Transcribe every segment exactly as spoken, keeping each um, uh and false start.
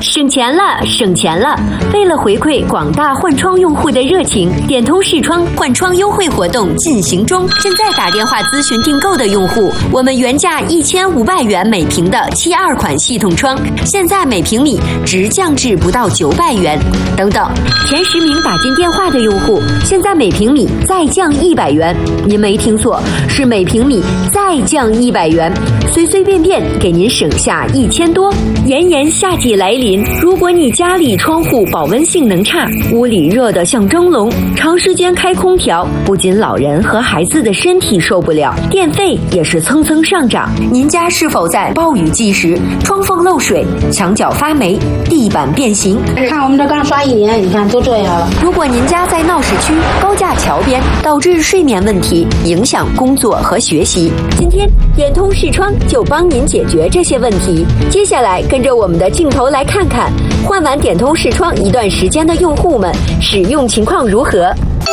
省钱了，省钱了！为了回馈广大换窗用户的热情，点通视窗换窗优惠活动进行中。现在打电话咨询订购的用户，我们原价一千五百元每平的七二款系统窗，现在每平米直降至不到九百元。等等，前十名打进电话的用户，现在每平米再降一百元。您没听错，是每平米再降一百元，随随便便给您省下一千多。炎炎夏季来临，如果你家里窗户保温性能差，屋里热得像蒸笼，长时间开空调，不仅老人和孩子的身体受不了，电费也是蹭蹭上涨。您家是否在暴雨季时窗缝漏水、墙角发霉、地板变形？ 看我们这刚刷一年，你看都这样了。 如果您家在闹市区、高架桥边，导致睡眠问题，影响工作和学习，今天点通视窗就帮您解决这些问题。接下来跟着我们的镜头来看看，换完点通视窗一段时间的用户们使用情况如何。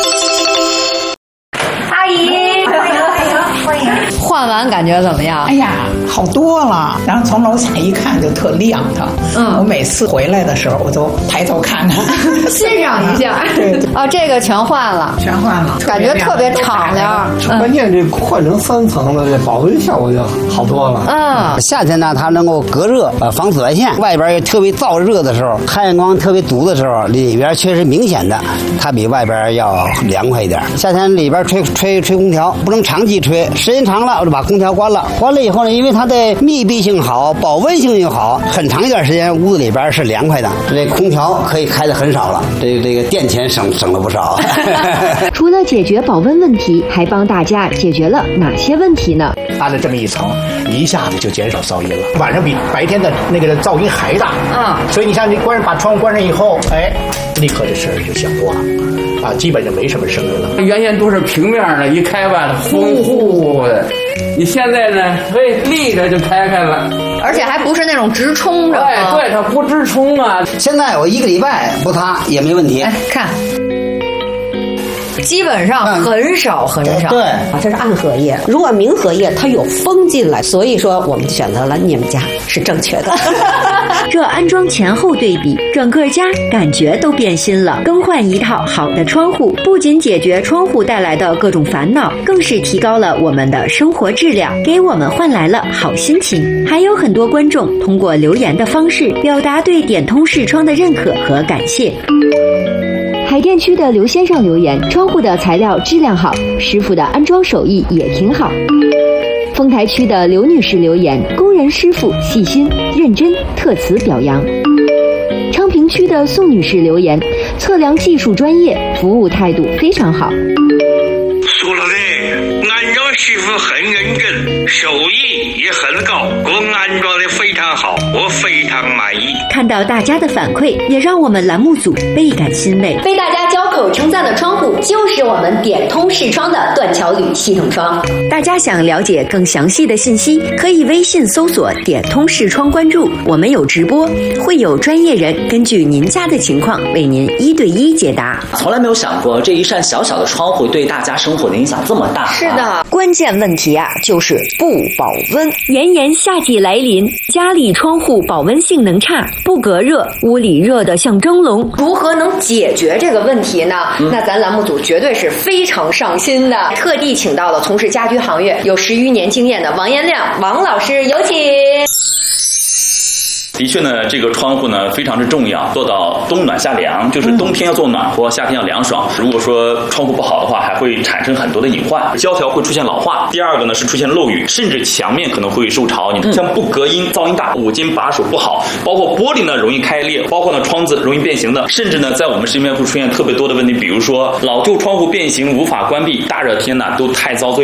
阿姨，欢迎欢迎欢迎！ 换完感觉怎么样？ 哎呀，好多了。然后从楼下一看就特亮堂。嗯，我每次回来的时候，我都抬头看看， 欣赏一下。 对对。 啊，这个全换了， 全换了， 感觉特别敞亮。 关键这换成三层的，这保温效果就好多了。 嗯， 夏天呢，它能够隔热，呃，防紫外线。外边特别燥热的时候，太阳光特别毒的时候，里边确实明显的，它比外边要凉快一点。夏天里边吹吹吹空调，不能长期吹，时间长了我就把空调关了。关了以后呢，因为它的密闭性好，保温性又好，很长一段时间屋子里边是凉快的。这空调可以开的很少了，这个这个电钱省省了不少。 除了解决保温问题，还帮大家解决了哪些问题呢？ 安了这么一层，一下子就减少噪音了。晚上比白天的那个噪音还大啊！所以你像你关把窗户关上以后，哎，立刻这声儿就小多了。啊，基本就没什么声音了。 原先都是平面的，一开吧，风呼的。你现在呢，嘿，立着就开开了， 而且还不是那种直冲着。 对对，它不直冲啊。 现在我一个礼拜不擦也没问题。 哎，看。基本上很少很少， 对啊，这是暗荷叶。如果明荷叶，它有风进来，所以说我们就选择了你们家是正确的。 这安装前后对比，整个家感觉都变新了。更换一套好的窗户，不仅解决窗户带来的各种烦恼，更是提高了我们的生活质量，给我们换来了好心情。还有很多观众通过留言的方式表达对点通视窗的认可和感谢。海淀区的刘先生留言：窗户的材料质量好，师傅的安装手艺也挺好。丰台区的刘女士留言：工人师傅细心认真，特此表扬。昌平区的宋女士留言：测量技术专业，服务态度非常好。 说了嘞，安装师傅很认真，手艺也很高，我安装的非常好，我非常满意。 看到大家的反馈，也让我们栏目组倍感欣慰。被大家交口称赞的窗户，就是我们点通视窗的断桥铝系统窗。大家想了解更详细的信息，可以微信搜索点通视窗关注，我们有直播，会有专业人根据您家的情况为您一对一解答。 从来没有想过这一扇小小的窗户对大家生活的影响这么大。 是的，关键问题啊，就是不保温。炎炎夏季来临，家里窗户保温性能差，不隔热，屋里热得像蒸笼。如何能解决这个问题呢？嗯、那咱栏目组绝对是非常上心的，特地请到了从事家居行业有十余年经验的王延亮王老师，有请。 的确呢，这个窗户呢非常之重要，做到冬暖夏凉，就是冬天要做暖和，夏天要凉爽。如果说窗户不好的话，还会产生很多的隐患，胶条会出现老化。第二个呢是出现漏雨，甚至墙面可能会受潮。你像不隔音、噪音大、五金把手不好，包括玻璃呢容易开裂，包括呢窗子容易变形的，甚至呢在我们身边会出现特别多的问题，比如说老旧窗户变形无法关闭，大热天呢都太遭罪。